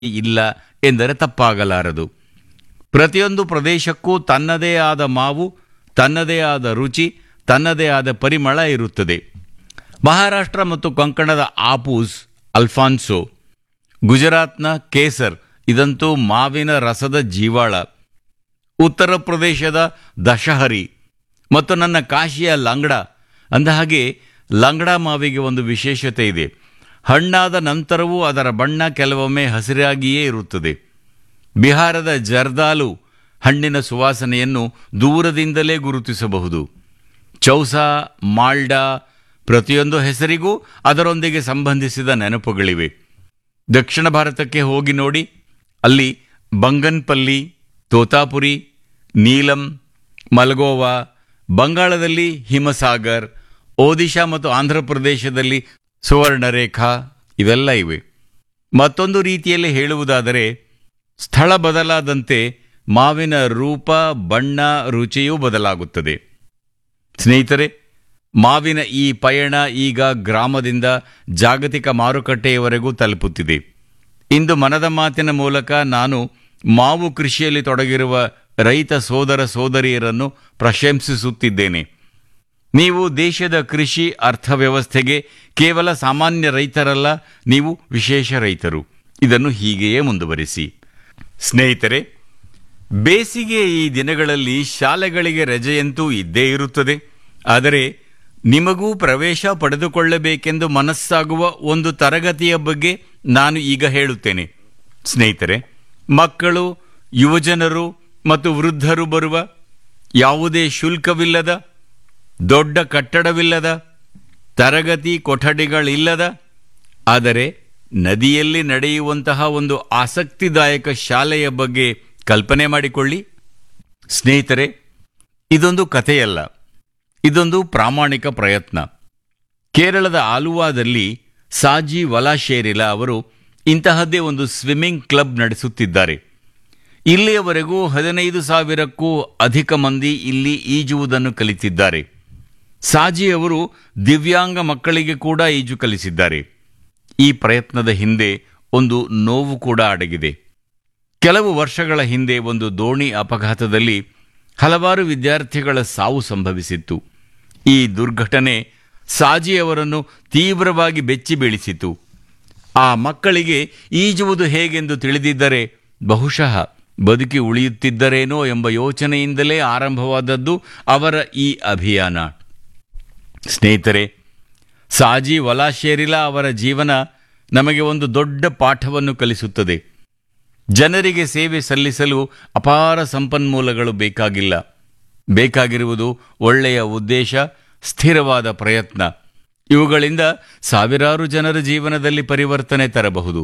ಇಲ್ಲ ಎಂದರೆ ತಪ್ಪಾಗಲಾರದು. ಪ್ರತಿಯೊಂದು ಪ್ರದೇಶಕ್ಕೂ ತನ್ನದೇ ಆದ ಮಾವು, ತನ್ನದೇ ಆದ ರುಚಿ, ತನ್ನದೇ ಆದ ಪರಿಮಳ ಇರುತ್ತದೆ. ಮಹಾರಾಷ್ಟ್ರ ಮತ್ತು ಕೊಂಕಣದ ಆಪೂಸ್, ಅಲ್ಫಾನ್ಸೋ, ಗುಜರಾತ್ನ ಕೇಸರ್ ಇದಂತೂ ಮಾವಿನ ರಸದ ಜೀವಾಳ. ಉತ್ತರ ಪ್ರದೇಶದ ದಶಹರಿ ಮತ್ತು ನನ್ನ ಕಾಶಿಯ ಲಂಗಡ. ಅಂದಹಾಗೆ ಲಂಗಡ ಮಾವಿಗೆ ಒಂದು ವಿಶೇಷತೆ ಇದೆ. ಹಣ್ಣಾದ ನಂತರವೂ ಅದರ ಬಣ್ಣ ಕೆಲವೊಮ್ಮೆ ಹಸಿರಾಗಿಯೇ ಇರುತ್ತದೆ. ಬಿಹಾರದ ಜರ್ದಾಲು ಹಣ್ಣಿನ ಸುವಾಸನೆಯನ್ನು ದೂರದಿಂದಲೇ ಗುರುತಿಸಬಹುದು. ಚೌಸಾ, ಮಾಲ್ಡಾ, ಪ್ರತಿಯೊಂದು ಹೆಸರಿಗೂ ಅದರೊಂದಿಗೆ ಸಂಬಂಧಿಸಿದ ನೆನಪುಗಳಿವೆ. ದಕ್ಷಿಣ ಭಾರತಕ್ಕೆ ಹೋಗಿ ನೋಡಿ, ಅಲ್ಲಿ ಬಂಗನ್ಪಲ್ಲಿ, ತೋತಾಪುರಿ, ನೀಲಂ, ಮಲ್ಗೋವಾ, ಬಂಗಾಳದಲ್ಲಿ ಹಿಮಸಾಗರ್, ಒಡಿಶಾ ಮತ್ತು ಆಂಧ್ರ ಪ್ರದೇಶದಲ್ಲಿ ಸುವರ್ಣರೇಖಾ ಇವೆಲ್ಲ ಇವೆ. ಮತ್ತೊಂದು ರೀತಿಯಲ್ಲಿ ಹೇಳುವುದಾದರೆ, ಸ್ಥಳ ಬದಲಾದಂತೆ ಮಾವಿನ ರೂಪ, ಬಣ್ಣ, ರುಚಿಯೂ ಬದಲಾಗುತ್ತದೆ. ಸ್ನೇಹಿತರೆ, ಮಾವಿನ ಈ ಪಯಣ ಈಗ ಗ್ರಾಮದಿಂದ ಜಾಗತಿಕ ಮಾರುಕಟ್ಟೆಯವರೆಗೂ ತಲುಪುತ್ತಿದೆ. ಇಂದು ಮನದ ಮಾತಿನ ಮೂಲಕ ನಾನು ಮಾವು ಕೃಷಿಯಲ್ಲಿ ತೊಡಗಿರುವ ರೈತ ಸೋದರ ಸೋದರಿಯರನ್ನು ಪ್ರಶಂಸಿಸುತ್ತಿದ್ದೇನೆ. ನೀವು ದೇಶದ ಕೃಷಿ ಅರ್ಥವ್ಯವಸ್ಥೆಗೆ ಕೇವಲ ಸಾಮಾನ್ಯ ರೈತರಲ್ಲ, ನೀವು ವಿಶೇಷ ರೈತರು. ಇದನ್ನು ಹೀಗೆಯೇ ಮುಂದುವರಿಸಿ. ಸ್ನೇಹಿತರೆ, ಬೇಸಿಗೆ ಈ ದಿನಗಳಲ್ಲಿ ಶಾಲೆಗಳಿಗೆ ರಜೆಯಂತೂ ಇದ್ದೇ ಇರುತ್ತದೆ. ಆದರೆ ನಿಮಗೂ ಪ್ರವೇಶ ಪಡೆದುಕೊಳ್ಳಬೇಕೆಂದು ಮನಸ್ಸಾಗುವ ಒಂದು ತರಗತಿಯ ಬಗ್ಗೆ ನಾನು ಈಗ ಹೇಳುತ್ತೇನೆ. ಸ್ನೇಹಿತರೆ, ಮಕ್ಕಳು, ಯುವಜನರು ಮತ್ತು ವೃದ್ಧರು ಬರುವ, ಯಾವುದೇ ಶುಲ್ಕವಿಲ್ಲದ, ದೊಡ್ಡ ಕಟ್ಟಡವಿಲ್ಲದ, ತರಗತಿ ಕೊಠಡಿಗಳಿಲ್ಲದ, ಆದರೆ ನದಿಯಲ್ಲಿ ನಡೆಯುವಂತಹ ಒಂದು ಆಸಕ್ತಿದಾಯಕ ಶಾಲೆಯ ಬಗ್ಗೆ ಕಲ್ಪನೆ ಮಾಡಿಕೊಳ್ಳಿ. ಸ್ನೇಹಿತರೆ, ಇದೊಂದು ಕಥೆಯಲ್ಲ, ಇದೊಂದು ಪ್ರಾಮಾಣಿಕ ಪ್ರಯತ್ನ. ಕೇರಳದ ಆಲುವಾದಲ್ಲಿ ಸಾಜಿ ವಲಾಶೇರಿಲಾ ಅವರು ಇಂತಹದ್ದೇ ಒಂದು ಸ್ವಿಮ್ಮಿಂಗ್ ಕ್ಲಬ್ ನಡೆಸುತ್ತಿದ್ದಾರೆ. ಇಲ್ಲಿಯವರೆಗೂ 15,000ಕ್ಕೂ ಅಧಿಕ ಮಂದಿ ಇಲ್ಲಿ ಈಜುವುದನ್ನು ಕಲಿತಿದ್ದಾರೆ. ಸಾಜಿ ಅವರು ದಿವ್ಯಾಂಗ ಮಕ್ಕಳಿಗೆ ಕೂಡ ಈಜು ಕಲಿಸಿದ್ದಾರೆ. ಈ ಪ್ರಯತ್ನದ ಹಿಂದೆ ಒಂದು ನೋವು ಕೂಡ ಅಡಗಿದೆ. ಕೆಲವು ವರ್ಷಗಳ ಹಿಂದೆ ಒಂದು ದೋಣಿ ಅಪಘಾತದಲ್ಲಿ ಹಲವಾರು ವಿದ್ಯಾರ್ಥಿಗಳ ಸಾವು ಸಂಭವಿಸಿತ್ತು. ಈ ದುರ್ಘಟನೆ ಸಾಜಿ ಅವರನ್ನು ತೀವ್ರವಾಗಿ ಬೆಚ್ಚಿ ಬೀಳಿಸಿತು. ಆ ಮಕ್ಕಳಿಗೆ ಈಜುವುದು ಹೇಗೆಂದು ತಿಳಿದಿದ್ದರೆ ಬಹುಶಃ ಬದುಕಿ ಉಳಿಯುತ್ತಿದ್ದರೇನೋ ಎಂಬ ಯೋಚನೆಯಿಂದಲೇ ಆರಂಭವಾದದ್ದು ಅವರ ಈ ಅಭಿಯಾನ. ಸ್ನೇಹಿತರೆ, ಸಾಜಿ ವಲಾಶೇರಿಲಾ ಅವರ ಜೀವನ ನಮಗೆ ಒಂದು ದೊಡ್ಡ ಪಾಠವನ್ನು ಕಲಿಸುತ್ತದೆ. ಜನರಿಗೆ ಸೇವೆ ಸಲ್ಲಿಸಲು ಅಪಾರ ಸಂಪನ್ಮೂಲಗಳು ಬೇಕಾಗಿಲ್ಲ. ಬೇಕಾಗಿರುವುದು ಒಳ್ಳೆಯ ಉದ್ದೇಶ, ಸ್ಥಿರವಾದ ಪ್ರಯತ್ನ. ಇವುಗಳಿಂದ ಸಾವಿರಾರು ಜನರ ಜೀವನದಲ್ಲಿ ಪರಿವರ್ತನೆ ತರಬಹುದು.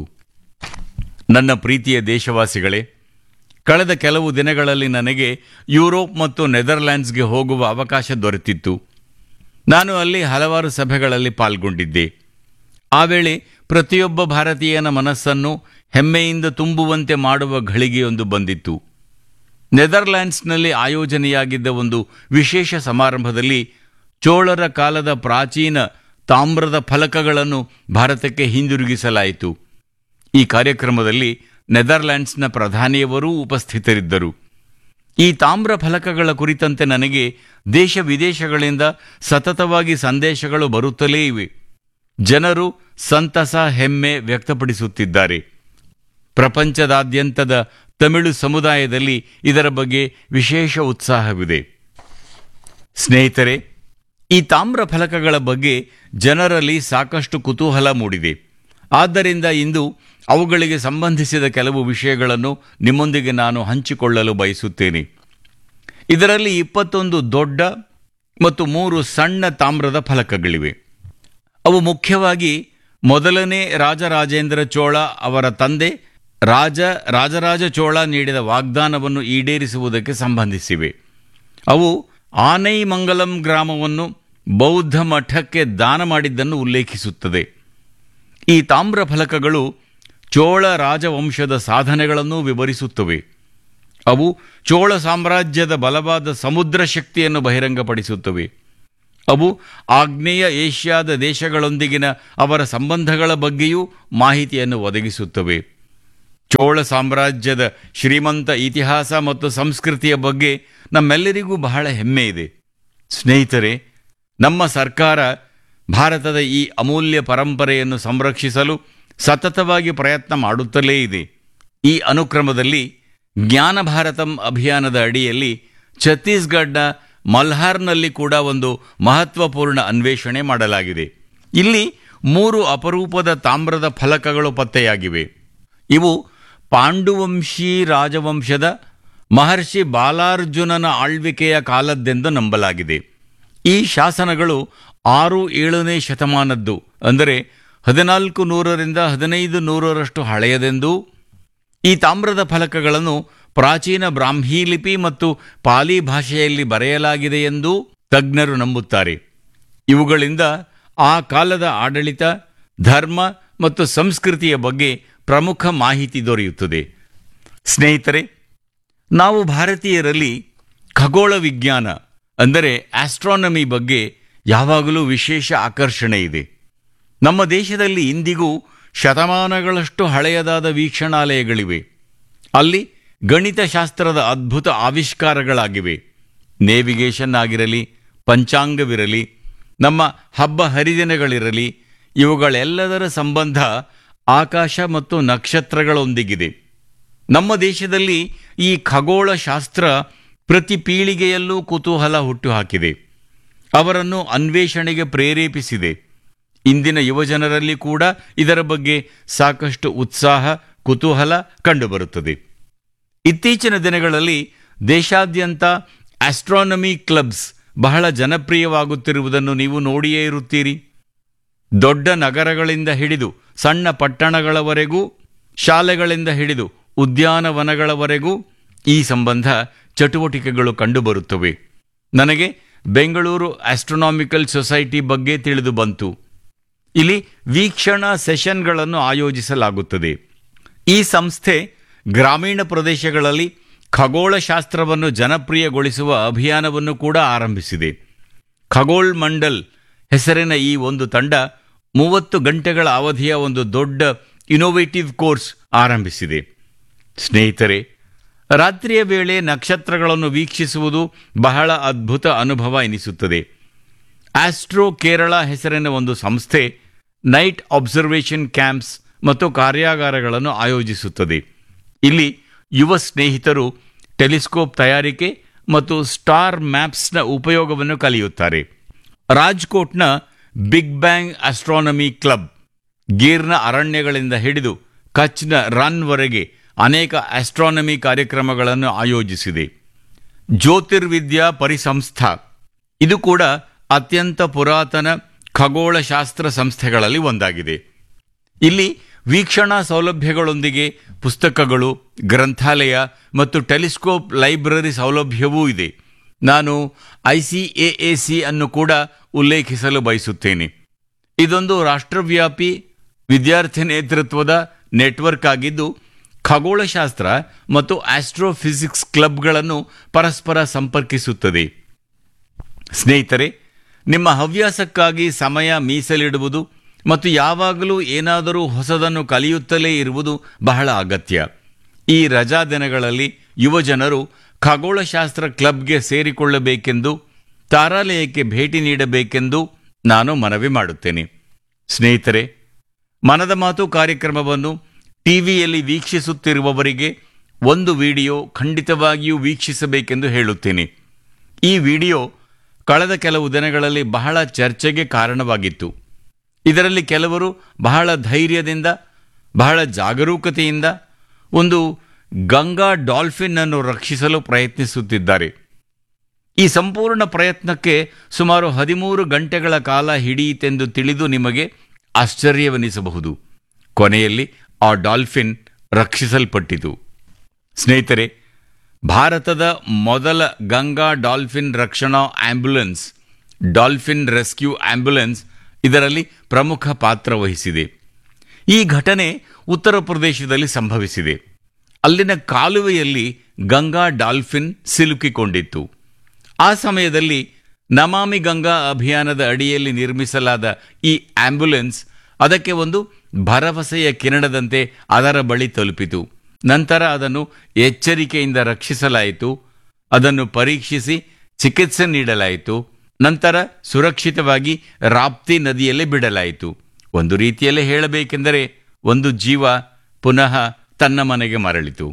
ನನ್ನ ಪ್ರೀತಿಯ ದೇಶವಾಸಿಗಳೇ, ಕಳೆದ ಕೆಲವು ದಿನಗಳಲ್ಲಿ ನನಗೆ ಯುರೋಪ್ ಮತ್ತು ನೆದರ್ಲ್ಯಾಂಡ್ಸ್ಗೆ ಹೋಗುವ ಅವಕಾಶ ದೊರೆತಿತ್ತು. ನಾನು ಅಲ್ಲಿ ಹಲವಾರು ಸಭೆಗಳಲ್ಲಿ ಪಾಲ್ಗೊಂಡಿದ್ದೆ. ಆ ವೇಳೆ ಪ್ರತಿಯೊಬ್ಬ ಭಾರತೀಯನ ಮನಸ್ಸನ್ನು ಹೆಮ್ಮೆಯಿಂದ ತುಂಬುವಂತೆ ಮಾಡುವ ಘಳಿಗೆಯೊಂದು ಬಂದಿತ್ತು. ನೆದರ್ಲ್ಯಾಂಡ್ಸ್ನಲ್ಲಿ ಆಯೋಜನೆಯಾಗಿದ್ದ ಒಂದು ವಿಶೇಷ ಸಮಾರಂಭದಲ್ಲಿ ಚೋಳರ ಕಾಲದ ಪ್ರಾಚೀನ ತಾಮ್ರದ ಫಲಕಗಳನ್ನು ಭಾರತಕ್ಕೆ ಹಿಂದಿರುಗಿಸಲಾಯಿತು. ಈ ಕಾರ್ಯಕ್ರಮದಲ್ಲಿ ನೆದರ್ಲ್ಯಾಂಡ್ಸ್ನ ಪ್ರಧಾನಿಯವರೂ ಉಪಸ್ಥಿತರಿದ್ದರು. ಈ ತಾಮ್ರ ಫಲಕಗಳ ಕುರಿತಂತೆ ನನಗೆ ದೇಶ ವಿದೇಶಗಳಿಂದ ಸತತವಾಗಿ ಸಂದೇಶಗಳು ಬರುತ್ತಲೇ ಇವೆ. ಜನರು ಸಂತಸ, ಹೆಮ್ಮೆ ವ್ಯಕ್ತಪಡಿಸುತ್ತಿದ್ದಾರೆ. ಪ್ರಪಂಚದಾದ್ಯಂತದ ತಮಿಳು ಸಮುದಾಯದಲ್ಲಿ ಇದರ ಬಗ್ಗೆ ವಿಶೇಷ ಉತ್ಸಾಹವಿದೆ. ಸ್ನೇಹಿತರೆ, ಈ ತಾಮ್ರ ಫಲಕಗಳ ಬಗ್ಗೆ ಜನರಲ್ಲಿ ಸಾಕಷ್ಟು ಕುತೂಹಲ ಮೂಡಿದೆ. ಆದ್ದರಿಂದ ಇಂದು ಅವುಗಳಿಗೆ ಸಂಬಂಧಿಸಿದ ಕೆಲವು ವಿಷಯಗಳನ್ನು ನಿಮ್ಮೊಂದಿಗೆ ನಾನು ಹಂಚಿಕೊಳ್ಳಲು ಬಯಸುತ್ತೇನೆ. ಇದರಲ್ಲಿ 21 ದೊಡ್ಡ ಮತ್ತು 3 ಸಣ್ಣ ತಾಮ್ರದ ಫಲಕಗಳಿವೆ. ಅವು ಮುಖ್ಯವಾಗಿ ಮೊದಲನೇ ರಾಜರಾಜೇಂದ್ರ ಚೋಳ ಅವರ ತಂದೆ ರಾಜರಾಜ ಚೋಳ ನೀಡಿದ ವಾಗ್ದಾನವನ್ನು ಈಡೇರಿಸುವುದಕ್ಕೆ ಸಂಬಂಧಿಸಿವೆ. ಅವು ಆನೈಮಂಗಲಂ ಗ್ರಾಮವನ್ನು ಬೌದ್ಧ ಮಠಕ್ಕೆ ದಾನ ಮಾಡಿದ್ದನ್ನು ಉಲ್ಲೇಖಿಸುತ್ತದೆ. ಈ ತಾಮ್ರ ಫಲಕಗಳು ಚೋಳ ರಾಜವಂಶದ ಸಾಧನೆಗಳನ್ನು ವಿವರಿಸುತ್ತವೆ. ಅವು ಚೋಳ ಸಾಮ್ರಾಜ್ಯದ ಬಲವಾದ ಸಮುದ್ರ ಶಕ್ತಿಯನ್ನು ಬಹಿರಂಗಪಡಿಸುತ್ತವೆ. ಅವು ಆಗ್ನೇಯ ಏಷ್ಯಾದ ದೇಶಗಳೊಂದಿಗಿನ ಅವರ ಸಂಬಂಧಗಳ ಬಗ್ಗೆಯೂ ಮಾಹಿತಿಯನ್ನು ಒದಗಿಸುತ್ತವೆ. ಚೋಳ ಸಾಮ್ರಾಜ್ಯದ ಶ್ರೀಮಂತ ಇತಿಹಾಸ ಮತ್ತು ಸಂಸ್ಕೃತಿಯ ಬಗ್ಗೆ ನಮ್ಮೆಲ್ಲರಿಗೂ ಬಹಳ ಹೆಮ್ಮೆ ಇದೆ. ಸ್ನೇಹಿತರೆ, ನಮ್ಮ ಸರ್ಕಾರ ಭಾರತದ ಈ ಅಮೂಲ್ಯ ಪರಂಪರೆಯನ್ನು ಸಂರಕ್ಷಿಸಲು ಸತತವಾಗಿ ಪ್ರಯತ್ನ ಮಾಡುತ್ತಲೇ ಇದೆ. ಈ ಅನುಕ್ರಮದಲ್ಲಿ ಜ್ಞಾನ ಭಾರತಂ ಅಭಿಯಾನದ ಅಡಿಯಲ್ಲಿ ಛತ್ತೀಸ್ಗಢನ ಮಲ್ಹಾರ್ನಲ್ಲಿ ಕೂಡ ಒಂದು ಮಹತ್ವಪೂರ್ಣ ಅನ್ವೇಷಣೆ ಮಾಡಲಾಗಿದೆ. ಇಲ್ಲಿ 3 ಅಪರೂಪದ ತಾಮ್ರದ ಫಲಕಗಳು ಪತ್ತೆಯಾಗಿವೆ. ಇವು ಪಾಂಡುವಂಶಿ ರಾಜವಂಶದ ಮಹರ್ಷಿ ಬಾಲಾರ್ಜುನನ ಆಳ್ವಿಕೆಯ ಕಾಲದ್ದೆಂದು ನಂಬಲಾಗಿದೆ. ಈ ಶಾಸನಗಳು 6-7ನೇ ಶತಮಾನದ್ದು, ಅಂದರೆ 1400ರಿಂದ 1500ರಷ್ಟು ಹಳೆಯದೆಂದೂ, ಈ ತಾಮ್ರದ ಫಲಕಗಳನ್ನು ಪ್ರಾಚೀನ ಬ್ರಾಹ್ಮೀ ಲಿಪಿ ಮತ್ತು ಪಾಲಿ ಭಾಷೆಯಲ್ಲಿ ಬರೆಯಲಾಗಿದೆಯೆಂದೂ ತಜ್ಞರು ನಂಬುತ್ತಾರೆ. ಇವುಗಳಿಂದ ಆ ಕಾಲದ ಆಡಳಿತ, ಧರ್ಮ ಮತ್ತು ಸಂಸ್ಕೃತಿಯ ಬಗ್ಗೆ ಪ್ರಮುಖ ಮಾಹಿತಿ ದೊರೆಯುತ್ತದೆ. ಸ್ನೇಹಿತರೆ, ನಾವು ಭಾರತೀಯರಲ್ಲಿ ಖಗೋಳ ವಿಜ್ಞಾನ ಅಂದರೆ ಆಸ್ಟ್ರಾನಮಿ ಬಗ್ಗೆ ಯಾವಾಗಲೂ ವಿಶೇಷ ಆಕರ್ಷಣೆ ಇದೆ. ನಮ್ಮ ದೇಶದಲ್ಲಿ ಇಂದಿಗೂ ಶತಮಾನಗಳಷ್ಟು ಹಳೆಯದಾದ ವೀಕ್ಷಣಾಲಯಗಳಿವೆ. ಅಲ್ಲಿ ಗಣಿತಶಾಸ್ತ್ರದ ಅದ್ಭುತ ಆವಿಷ್ಕಾರಗಳಾಗಿವೆ. ನೇವಿಗೇಷನ್ ಆಗಿರಲಿ, ಪಂಚಾಂಗವಿರಲಿ, ನಮ್ಮ ಹಬ್ಬ ಹರಿದಿನಗಳಿರಲಿ, ಇವುಗಳೆಲ್ಲದರ ಸಂಬಂಧ ಆಕಾಶ ಮತ್ತು ನಕ್ಷತ್ರಗಳೊಂದಿಗಿದೆ. ನಮ್ಮ ದೇಶದಲ್ಲಿ ಈ ಖಗೋಳ ಶಾಸ್ತ್ರ ಪ್ರತಿ ಪೀಳಿಗೆಯಲ್ಲೂ ಕುತೂಹಲ ಹುಟ್ಟುಹಾಕಿದೆ, ಅವರನ್ನು ಅನ್ವೇಷಣೆಗೆ ಪ್ರೇರೇಪಿಸಿದೆ. ಇಂದಿನ ಯುವಜನರಲ್ಲಿ ಕೂಡ ಇದರ ಬಗ್ಗೆ ಸಾಕಷ್ಟು ಉತ್ಸಾಹ, ಕುತೂಹಲ ಕಂಡುಬರುತ್ತದೆ. ಇತ್ತೀಚಿನ ದಿನಗಳಲ್ಲಿ ದೇಶಾದ್ಯಂತ ಆಸ್ಟ್ರಾನಮಿ ಕ್ಲಬ್ಸ್ ಬಹಳ ಜನಪ್ರಿಯವಾಗುತ್ತಿರುವುದನ್ನು ನೀವು ನೋಡಿಯೇ ಇರುತ್ತೀರಿ. ದೊಡ್ಡ ನಗರಗಳಿಂದ ಹಿಡಿದು ಸಣ್ಣ ಪಟ್ಟಣಗಳವರೆಗೂ, ಶಾಲೆಗಳಿಂದ ಹಿಡಿದು ಉದ್ಯಾನವನಗಳವರೆಗೂ ಈ ಸಂಬಂಧ ಚಟುವಟಿಕೆಗಳು ಕಂಡುಬರುತ್ತವೆ. ನನಗೆ ಬೆಂಗಳೂರು ಆಸ್ಟ್ರೋನಾಮಿಕಲ್ ಸೊಸೈಟಿ ಬಗ್ಗೆ ತಿಳಿದು ಬಂತು. ಇಲ್ಲಿ ವೀಕ್ಷಣಾ ಸೆಷನ್ಗಳನ್ನು ಆಯೋಜಿಸಲಾಗುತ್ತದೆ. ಈ ಸಂಸ್ಥೆ ಗ್ರಾಮೀಣ ಪ್ರದೇಶಗಳಲ್ಲಿ ಖಗೋಳಶಾಸ್ತ್ರವನ್ನು ಜನಪ್ರಿಯಗೊಳಿಸುವ ಅಭಿಯಾನವನ್ನು ಕೂಡ ಆರಂಭಿಸಿದೆ. ಖಗೋಳ್ ಮಂಡಲ್ ಹೆಸರಿನ ಈ ಒಂದು ತಂಡ 30 ಗಂಟೆಗಳ ಅವಧಿಯ ಒಂದು ದೊಡ್ಡ ಇನೋವೇಟಿವ್ ಕೋರ್ಸ್ ಆರಂಭಿಸಿದೆ. ಸ್ನೇಹಿತರೆ, ರಾತ್ರಿಯ ವೇಳೆ ನಕ್ಷತ್ರಗಳನ್ನು ವೀಕ್ಷಿಸುವುದು ಬಹಳ ಅದ್ಭುತ ಅನುಭವ ಎನಿಸುತ್ತದೆ. ಆಸ್ಟ್ರೋ ಕೇರಳ ಹೆಸರಿನ ಒಂದು ಸಂಸ್ಥೆ ನೈಟ್ ಅಬ್ಸರ್ವೇಷನ್ ಕ್ಯಾಂಪ್ಸ್ ಮತ್ತು ಕಾರ್ಯಾಗಾರಗಳನ್ನು ಆಯೋಜಿಸುತ್ತದೆ. ಇಲ್ಲಿ ಯುವ ಸ್ನೇಹಿತರು ಟೆಲಿಸ್ಕೋಪ್ ತಯಾರಿಕೆ ಮತ್ತು ಸ್ಟಾರ್ ಮ್ಯಾಪ್ಸ್ನ ಉಪಯೋಗವನ್ನು ಕಲಿಯುತ್ತಾರೆ. ರಾಜ್ಕೋಟ್ನ ಬಿಗ್ ಬ್ಯಾಂಗ್ ಆಸ್ಟ್ರಾನಮಿ ಕ್ಲಬ್ ಗೀರ್ನ ಅರಣ್ಯಗಳಿಂದ ಹಿಡಿದು ಕಚ್ನ ರನ್ವರೆಗೆ ಅನೇಕ ಆಸ್ಟ್ರಾನಮಿ ಕಾರ್ಯಕ್ರಮಗಳನ್ನು ಆಯೋಜಿಸಿದೆ. ಜ್ಯೋತಿರ್ವಿದ್ಯಾ ಪರಿಸಂಸ್ಥಾ ಇದು ಕೂಡ ಅತ್ಯಂತ ಪುರಾತನ ಖಗೋಳಶಾಸ್ತ್ರ ಸಂಸ್ಥೆಗಳಲ್ಲಿ ಒಂದಾಗಿದೆ. ಇಲ್ಲಿ ವೀಕ್ಷಣಾ ಸೌಲಭ್ಯಗಳೊಂದಿಗೆ ಪುಸ್ತಕಗಳು, ಗ್ರಂಥಾಲಯ ಮತ್ತು ಟೆಲಿಸ್ಕೋಪ್ ಲೈಬ್ರರಿ ಸೌಲಭ್ಯವೂ ಇದೆ. ನಾನು ICAAC ಅನ್ನು ಕೂಡ ಉಲ್ಲೇಖಿಸಲು ಬಯಸುತ್ತೇನೆ. ಇದೊಂದು ರಾಷ್ಟ್ರವ್ಯಾಪಿ ವಿದ್ಯಾರ್ಥಿ ನೇತೃತ್ವದ ನೆಟ್ವರ್ಕ್ ಆಗಿದ್ದು, ಖಗೋಳಶಾಸ್ತ್ರ ಮತ್ತು ಆಸ್ಟ್ರೋಫಿಸಿಕ್ಸ್ ಕ್ಲಬ್ಗಳನ್ನು ಪರಸ್ಪರ ಸಂಪರ್ಕಿಸುತ್ತದೆ. ಸ್ನೇಹಿತರೆ, ನಿಮ್ಮ ಹವ್ಯಾಸಕ್ಕಾಗಿ ಸಮಯ ಮೀಸಲಿಡುವುದು ಮತ್ತು ಯಾವಾಗಲೂ ಏನಾದರೂ ಹೊಸದನ್ನು ಕಲಿಯುತ್ತಲೇ ಇರುವುದು ಬಹಳ ಅಗತ್ಯ. ಈ ರಜಾ ದಿನಗಳಲ್ಲಿ ಯುವಜನರು ಖಗೋಳಶಾಸ್ತ್ರ ಕ್ಲಬ್ಗೆ ಸೇರಿಕೊಳ್ಳಬೇಕೆಂದು, ತಾರಾಲಯಕ್ಕೆ ಭೇಟಿ ನೀಡಬೇಕೆಂದು ನಾನು ಮನವಿ ಮಾಡುತ್ತೇನೆ. ಸ್ನೇಹಿತರೆ, ಮನದ ಮಾತು ಕಾರ್ಯಕ್ರಮವನ್ನು ಟಿವಿಯಲ್ಲಿ ವೀಕ್ಷಿಸುತ್ತಿರುವವರಿಗೆ ಒಂದು ವಿಡಿಯೋ ಖಂಡಿತವಾಗಿಯೂ ವೀಕ್ಷಿಸಬೇಕೆಂದು ಹೇಳುತ್ತೇನೆ. ಈ ವಿಡಿಯೋ ಕಳೆದ ಕೆಲವು ದಿನಗಳಲ್ಲಿ ಬಹಳ ಚರ್ಚೆಗೆ ಕಾರಣವಾಗಿತ್ತು. ಇದರಲ್ಲಿ ಕೆಲವರು ಬಹಳ ಧೈರ್ಯದಿಂದ, ಬಹಳ ಜಾಗರೂಕತೆಯಿಂದ ಒಂದು ಗಂಗಾ ಡಾಲ್ಫಿನ್ ಅನ್ನು ರಕ್ಷಿಸಲು ಪ್ರಯತ್ನಿಸುತ್ತಿದ್ದಾರೆ. ಈ ಸಂಪೂರ್ಣ ಪ್ರಯತ್ನಕ್ಕೆ ಸುಮಾರು 13 ಗಂಟೆಗಳ ಕಾಲ ಹಿಡಿಯಿತೆಂದು ತಿಳಿದು ನಿಮಗೆ ಆಶ್ಚರ್ಯವೆನಿಸಬಹುದು. ಕೊನೆಯಲ್ಲಿ ಆ ಡಾಲ್ಫಿನ್ ರಕ್ಷಿಸಲ್ಪಟ್ಟಿತು. ಸ್ನೇಹಿತರೆ, ಭಾರತದ ಮೊದಲ ಗಂಗಾ ಡಾಲ್ಫಿನ್ ರಕ್ಷಣಾ ಆಂಬ್ಯುಲೆನ್ಸ್, ಡಾಲ್ಫಿನ್ ರೆಸ್ಕ್ಯೂ ಆಂಬ್ಯುಲೆನ್ಸ್, ಇದರಲ್ಲಿ ಪ್ರಮುಖ ಪಾತ್ರ ವಹಿಸಿದೆ. ಈ ಘಟನೆ ಉತ್ತರ ಪ್ರದೇಶದಲ್ಲಿ ಸಂಭವಿಸಿದೆ. ಅಲ್ಲಿನ ಕಾಲುವೆಯಲ್ಲಿ ಗಂಗಾ ಡಾಲ್ಫಿನ್ ಸಿಲುಕಿಕೊಂಡಿತ್ತು. ಆ ಸಮಯದಲ್ಲಿ ನಮಾಮಿ ಗಂಗಾ ಅಭಿಯಾನದ ಅಡಿಯಲ್ಲಿ ನಿರ್ಮಿಸಲಾದ ಈ ಆಂಬ್ಯುಲೆನ್ಸ್ ಅದಕ್ಕೆ ಒಂದು ಭರವಸೆಯ ಕಿರಣದಂತೆ ಅದರ ಬಳಿ ತಲುಪಿತು. ನಂತರ ಅದನ್ನು ಎಚ್ಚರಿಕೆಯಿಂದ ರಕ್ಷಿಸಲಾಯಿತು, ಅದನ್ನು ಪರೀಕ್ಷಿಸಿ ಚಿಕಿತ್ಸೆ ನೀಡಲಾಯಿತು, ನಂತರ ಸುರಕ್ಷಿತವಾಗಿ ರಾಪ್ತಿ ನದಿಯಲ್ಲಿ ಬಿಡಲಾಯಿತು. ಒಂದು ರೀತಿಯಲ್ಲಿ ಹೇಳಬೇಕೆಂದರೆ ಒಂದು ಜೀವ ಪುನಃ ತನ್ನ ಮನೆಗೆ ಮರಳಿತು.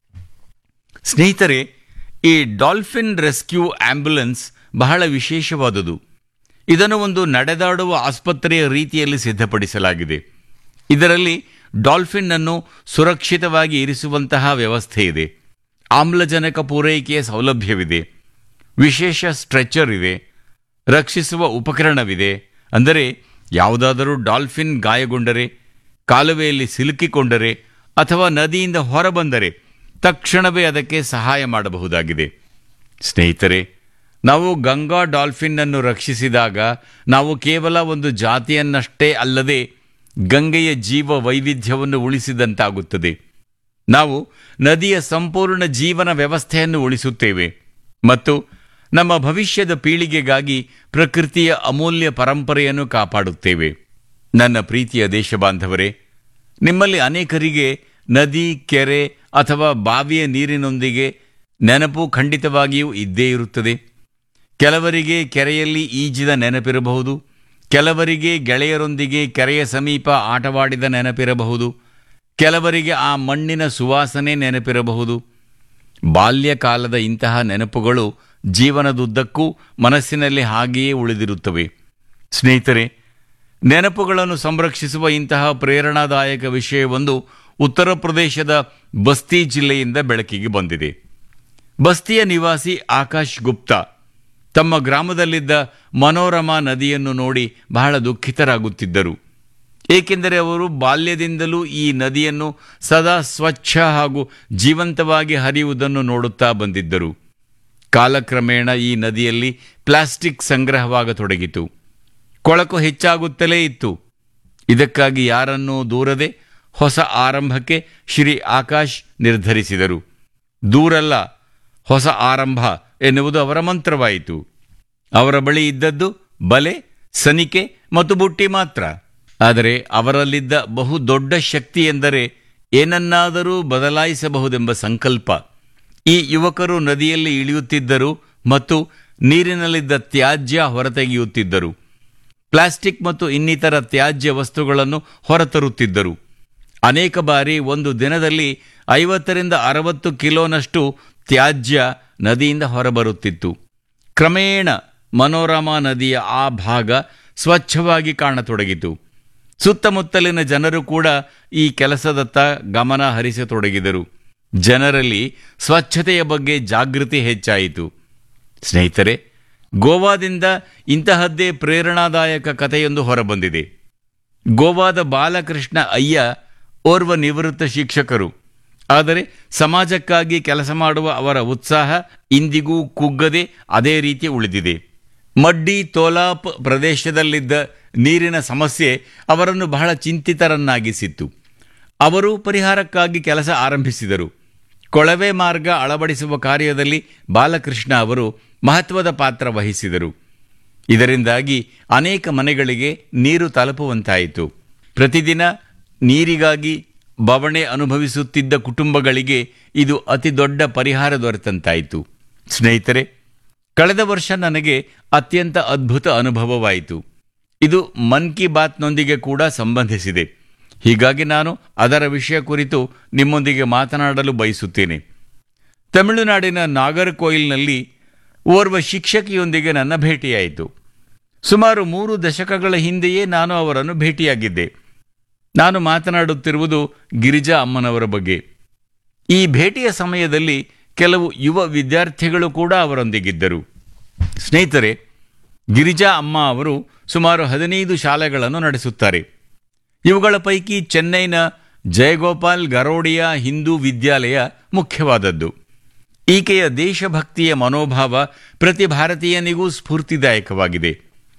ಸ್ನೇಹಿತರೆ, ಈ ಡಾಲ್ಫಿನ್ ರೆಸ್ಕ್ಯೂ ಆಂಬ್ಯುಲೆನ್ಸ್ ಬಹಳ ವಿಶೇಷವಾದುದು. ಇದನ್ನು ಒಂದು ನಡೆದಾಡುವ ಆಸ್ಪತ್ರೆಯ ರೀತಿಯಲ್ಲಿ ಸಿದ್ಧಪಡಿಸಲಾಗಿದೆ. ಇದರಲ್ಲಿ ಡಾಲ್ಫಿನ್ ಅನ್ನು ಸುರಕ್ಷಿತವಾಗಿ ಇರಿಸುವಂತಹ ವ್ಯವಸ್ಥೆ ಇದೆ, ಆಮ್ಲಜನಕ ಪೂರೈಕೆಯ ಸೌಲಭ್ಯವಿದೆ, ವಿಶೇಷ ಸ್ಟ್ರೆಚರ್ ಇದೆ, ರಕ್ಷಿಸುವ ಉಪಕರಣವಿದೆ. ಅಂದರೆ ಯಾವುದಾದರೂ ಡಾಲ್ಫಿನ್ ಗಾಯಗೊಂಡರೆ, ಕಾಲುವೆಯಲ್ಲಿ ಸಿಲುಕಿಕೊಂಡರೆ ಅಥವಾ ನದಿಯಿಂದ ಹೊರಬಂದರೆ ತಕ್ಷಣವೇ ಅದಕ್ಕೆ ಸಹಾಯ ಮಾಡಬಹುದಾಗಿದೆ. ಸ್ನೇಹಿತರೆ, ನಾವು ಗಂಗಾ ಡಾಲ್ಫಿನ್ ಅನ್ನು ರಕ್ಷಿಸಿದಾಗ ನಾವು ಕೇವಲ ಒಂದು ಜಾತಿಯನ್ನಷ್ಟೇ ಅಲ್ಲದೆ ಗಂಗೆಯ ಜೀವ ವೈವಿಧ್ಯವನ್ನು ಉಳಿಸಿದಂತಾಗುತ್ತದೆ. ನಾವು ನದಿಯ ಸಂಪೂರ್ಣ ಜೀವನ ವ್ಯವಸ್ಥೆಯನ್ನು ಉಳಿಸುತ್ತೇವೆ ಮತ್ತು ನಮ್ಮ ಭವಿಷ್ಯದ ಪೀಳಿಗೆಗಾಗಿ ಪ್ರಕೃತಿಯ ಅಮೂಲ್ಯ ಪರಂಪರೆಯನ್ನು ಕಾಪಾಡುತ್ತೇವೆ. ನನ್ನ ಪ್ರೀತಿಯ ದೇಶಬಾಂಧವರೇ, ನಿಮ್ಮಲ್ಲಿ ಅನೇಕರಿಗೆ ನದಿ, ಕೆರೆ ಅಥವಾ ಬಾವಿಯ ನೀರಿನೊಂದಿಗೆ ನೆನಪು ಖಂಡಿತವಾಗಿಯೂ ಇದ್ದೇ ಇರುತ್ತದೆ. ಕೆಲವರಿಗೆ ಕೆರೆಯಲ್ಲಿ ಈಜಿದ ನೆನಪಿರಬಹುದು, ಕೆಲವರಿಗೆ ಗೆಳೆಯರೊಂದಿಗೆ ಕೆರೆಯ ಸಮೀಪ ಆಟವಾಡಿದ ನೆನಪಿರಬಹುದು, ಕೆಲವರಿಗೆ ಆ ಮಣ್ಣಿನ ಸುವಾಸನೆ ನೆನಪಿರಬಹುದು. ಬಾಲ್ಯಕಾಲದ ಇಂತಹ ನೆನಪುಗಳು ಜೀವನದುದ್ದಕ್ಕೂ ಮನಸ್ಸಿನಲ್ಲಿ ಹಾಗೆಯೇ ಉಳಿದಿರುತ್ತವೆ. ಸ್ನೇಹಿತರೆ, ನೆನಪುಗಳನ್ನು ಸಂರಕ್ಷಿಸುವ ಇಂತಹ ಪ್ರೇರಣಾದಾಯಕ ವಿಷಯವೊಂದು ಉತ್ತರ ಪ್ರದೇಶದ ಬಸ್ತಿ ಜಿಲ್ಲೆಯಿಂದ ಬೆಳಕಿಗೆ ಬಂದಿದೆ. ಬಸ್ತಿಯ ನಿವಾಸಿ ಆಕಾಶ್ ಗುಪ್ತಾ ತಮ್ಮ ಗ್ರಾಮದಲ್ಲಿದ್ದ ಮನೋರಮಾ ನದಿಯನ್ನು ನೋಡಿ ಬಹಳ ದುಃಖಿತರಾಗುತ್ತಿದ್ದರು. ಏಕೆಂದರೆ ಅವರು ಬಾಲ್ಯದಿಂದಲೂ ಈ ನದಿಯನ್ನು ಸದಾ ಸ್ವಚ್ಛ ಹಾಗೂ ಜೀವಂತವಾಗಿ ಹರಿಯುವುದನ್ನು ನೋಡುತ್ತಾ ಬಂದಿದ್ದರು. ಕಾಲಕ್ರಮೇಣ ಈ ನದಿಯಲ್ಲಿ ಪ್ಲಾಸ್ಟಿಕ್ ಸಂಗ್ರಹವಾಗತೊಡಗಿತು. ಕೊಳಕು ಹೆಚ್ಚಾಗುತ್ತಲೇ ಇತ್ತು. ಇದಕ್ಕಾಗಿ ಯಾರನ್ನೂ ದೂರದೆ ಹೊಸ ಆರಂಭಕ್ಕೆ ಶ್ರೀ ಆಕಾಶ್ ನಿರ್ಧರಿಸಿದರು. ದೂರಲ್ಲ, ಹೊಸ ಆರಂಭ ಎನ್ನುವುದು ಅವರ ಮಂತ್ರವಾಯಿತು. ಅವರ ಬಳಿ ಇದ್ದದ್ದು ಬಲೆ, ಸನಿಕೆ ಮತ್ತು ಬುಟ್ಟಿ ಮಾತ್ರ. ಆದರೆ ಅವರಲ್ಲಿದ್ದ ಬಹು ದೊಡ್ಡ ಶಕ್ತಿ ಎಂದರೆ ಏನನ್ನಾದರೂ ಬದಲಾಯಿಸಬಹುದೆಂಬ ಸಂಕಲ್ಪ. ಈ ಯುವಕರು ನದಿಯಲ್ಲಿ ಇಳಿಯುತ್ತಿದ್ದರು ಮತ್ತು ನೀರಿನಲ್ಲಿದ್ದ ತ್ಯಾಜ್ಯ ಹೊರತೆಗೆಯುತ್ತಿದ್ದರು. ಪ್ಲಾಸ್ಟಿಕ್ ಮತ್ತು ಇನ್ನಿತರ ತ್ಯಾಜ್ಯ ವಸ್ತುಗಳನ್ನು ಹೊರತರುತ್ತಿದ್ದರು. ಅನೇಕ ಬಾರಿ ಒಂದು ದಿನದಲ್ಲಿ 50ರಿಂದ 60 ಕಿಲೋನಷ್ಟು ತ್ಯಾಜ್ಯ ನದಿಯಿಂದ ಹೊರಬರುತ್ತಿತ್ತು. ಕ್ರಮೇಣ ಮನೋರಮಾ ನದಿಯ ಆ ಭಾಗ ಸ್ವಚ್ಛವಾಗಿ ಕಾಣತೊಡಗಿತು. ಸುತ್ತಮುತ್ತಲಿನ ಜನರು ಕೂಡ ಈ ಕೆಲಸದತ್ತ ಗಮನ ಹರಿಸತೊಡಗಿದರು. ಜನರಲ್ಲಿ ಸ್ವಚ್ಛತೆಯ ಬಗ್ಗೆ ಜಾಗೃತಿ ಹೆಚ್ಚಾಯಿತು. ಸ್ನೇಹಿತರೆ, ಗೋವಾದಿಂದ ಇಂತಹದ್ದೇ ಪ್ರೇರಣಾದಾಯಕ ಕಥೆಯೊಂದು ಹೊರಬಂದಿದೆ. ಗೋವಾದ ಬಾಲಕೃಷ್ಣ ಅಯ್ಯ ಓರ್ವ ನಿವೃತ್ತ ಶಿಕ್ಷಕರು. ಆದರೆ ಸಮಾಜಕ್ಕಾಗಿ ಕೆಲಸ ಮಾಡುವ ಅವರ ಉತ್ಸಾಹ ಇಂದಿಗೂ ಕುಗ್ಗದೆ ಅದೇ ರೀತಿ ಉಳಿದಿದೆ. ಮಡ್ಡಿ ತೋಲಾಪ್ ಪ್ರದೇಶದಲ್ಲಿದ್ದ ನೀರಿನ ಸಮಸ್ಯೆ ಅವರನ್ನು ಬಹಳ ಚಿಂತಿತರನ್ನಾಗಿಸಿತ್ತು. ಅವರು ಪರಿಹಾರಕ್ಕಾಗಿ ಕೆಲಸ ಆರಂಭಿಸಿದರು. ಕೊಳವೆ ಮಾರ್ಗ ಅಳವಡಿಸುವ ಕಾರ್ಯದಲ್ಲಿ ಬಾಲಕೃಷ್ಣ ಅವರು ಮಹತ್ವದ ಪಾತ್ರ ವಹಿಸಿದರು. ಇದರಿಂದಾಗಿ ಅನೇಕ ಮನೆಗಳಿಗೆ ನೀರು ತಲುಪುವಂತಾಯಿತು. ಪ್ರತಿದಿನ ನೀರಿಗಾಗಿ ಬವಣೆ ಅನುಭವಿಸುತ್ತಿದ್ದ ಕುಟುಂಬಗಳಿಗೆ ಇದು ಅತಿ ದೊಡ್ಡ ಪರಿಹಾರ ದೊರೆತಂತಾಯಿತು. ಸ್ನೇಹಿತರೆ, ಕಳೆದ ವರ್ಷ ನನಗೆ ಅತ್ಯಂತ ಅದ್ಭುತ ಅನುಭವವಾಯಿತು. ಇದು ಮನ್ ಕಿ ಬಾತ್ನೊಂದಿಗೆ ಕೂಡ ಸಂಬಂಧಿಸಿದೆ. ಹೀಗಾಗಿ ನಾನು ಅದರ ವಿಷಯ ಕುರಿತು ನಿಮ್ಮೊಂದಿಗೆ ಮಾತನಾಡಲು ಬಯಸುತ್ತೇನೆ. ತಮಿಳುನಾಡಿನ ನಾಗರ್ಕೋಯಿಲ್ನಲ್ಲಿ ಓರ್ವ ಶಿಕ್ಷಕಿಯೊಂದಿಗೆ ನನ್ನ ಭೇಟಿಯಾಯಿತು. ಸುಮಾರು 3 ದಶಕಗಳ ಹಿಂದೆಯೇ ನಾನು ಅವರನ್ನು ಭೇಟಿಯಾಗಿದ್ದೆ. ನಾನು ಮಾತನಾಡುತ್ತಿರುವುದು ಗಿರಿಜಾ ಅಮ್ಮನವರ ಬಗ್ಗೆ. ಈ ಭೇಟಿಯ ಸಮಯದಲ್ಲಿ ಕೆಲವು ಯುವ ವಿದ್ಯಾರ್ಥಿಗಳು ಕೂಡ ಅವರೊಂದಿಗಿದ್ದರು. ಸ್ನೇಹಿತರೆ, ಗಿರಿಜಾ ಅಮ್ಮ ಅವರು ಸುಮಾರು 15 ಶಾಲೆಗಳನ್ನು ನಡೆಸುತ್ತಾರೆ. ಇವುಗಳ ಪೈಕಿ ಚೆನ್ನೈನ ಜಯಗೋಪಾಲ್ ಗರೋಡಿಯಾ ಹಿಂದೂ ವಿದ್ಯಾಲಯ ಮುಖ್ಯವಾದದ್ದು. ಈಕೆಯ ದೇಶಭಕ್ತಿಯ ಮನೋಭಾವ ಪ್ರತಿ ಭಾರತೀಯನಿಗೂ ಸ್ಫೂರ್ತಿದಾಯಕವಾಗಿದೆ.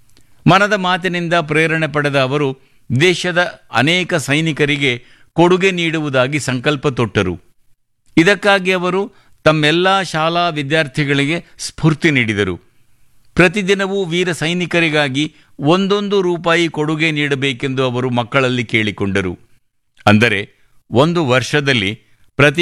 ಮನದ ಮಾತಿನಿಂದ ಪ್ರೇರಣೆ ಪಡೆದ ಅವರು ದೇಶದ ಅನೇಕ ಸೈನಿಕರಿಗೆ ಕೊಡುಗೆ ನೀಡುವುದಾಗಿ ಸಂಕಲ್ಪ ತೊಟ್ಟರು. ಇದಕ್ಕಾಗಿ ಅವರು ತಮ್ಮೆಲ್ಲ ಶಾಲಾ ವಿದ್ಯಾರ್ಥಿಗಳಿಗೆ ಸ್ಫೂರ್ತಿ ನೀಡಿದರು. ಪ್ರತಿದಿನವೂ ವೀರ ಸೈನಿಕರಿಗಾಗಿ 1 ರೂಪಾಯಿ ಕೊಡುಗೆ ನೀಡಬೇಕೆಂದು ಅವರು ಮಕ್ಕಳಲ್ಲಿ ಕೇಳಿಕೊಂಡರು. ಅಂದರೆ 1 ವರ್ಷದಲ್ಲಿ